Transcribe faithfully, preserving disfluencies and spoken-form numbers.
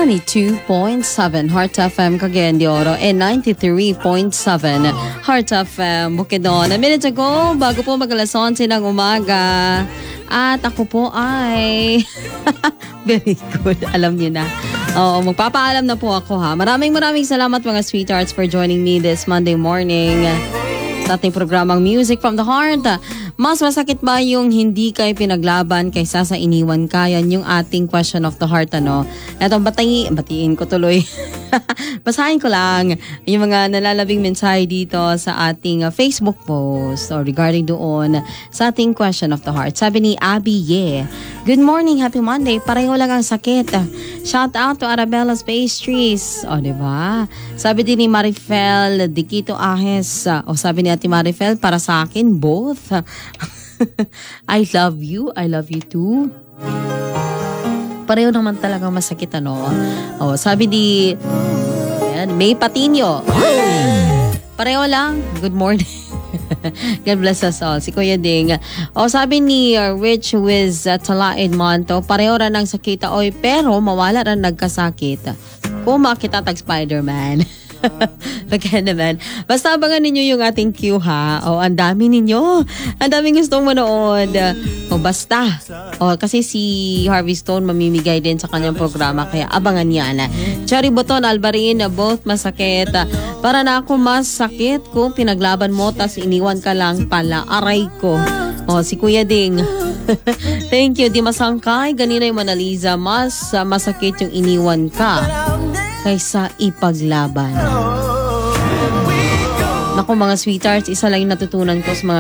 ninety-two point seven Heart F M Cagayan de Oro and ninety-three point seven Heart F M Bukidnon. A minute ago, bago po mag-alas onse ng umaga. At ako po ay very good, alam niyo na. Oo, magpapaalam na po ako ha. Maraming maraming salamat mga sweethearts for joining me this Monday morning sa ating programang Music from the Heart. Mas masakit ba yung hindi kayo pinaglaban kaysa sa iniwan ka? Yan yung ating question of the heart, ano? Eto, batiin, batiin ko tuloy. Basahin ko lang yung mga nalalabing mensahe dito sa ating uh, Facebook post or regarding doon sa ating question of the heart. Sabi ni Abby, yeah. Good morning, happy Monday. Pareho lang ang sakit. Shout out to Arabella's Pastries. O, diba? Sabi din ni Marifel Dikito Ahes. O, sabi ni Ate Marifel, para sa akin, both. I love you. I love you too. Pareho naman talagang masakit, ano? O, sabi ni ayan, May Patino. Pareho lang. Good morning. God bless us all. Si Kuya Ding. O, sabi ni uh, Rich Wiz uh, Talaid Monto, pareho rin ang sakita. Oy, pero mawala rin nagkasakit. Kung makita tag Spider-Man. Baka naman. Basta abangan ninyo yung ating queue ha. O, ang dami ninyo. Ang daming gustong manood. O, basta. O, kasi si Harvey Stone mamimigay din sa kanyang programa. Kaya abangan yan. Cherry Boton, Alvarin, both masakit. Para na ako mas sakit kung pinaglaban mo tas iniwan ka lang pala. Aray ko. O, si Kuya Ding. Thank you. Di masangkay. Ganina yung Mona Lisa. Mas uh, masakit yung iniwan ka kaysa ipaglaban. Naku mga sweethearts, isa lang yung natutunan ko sa mga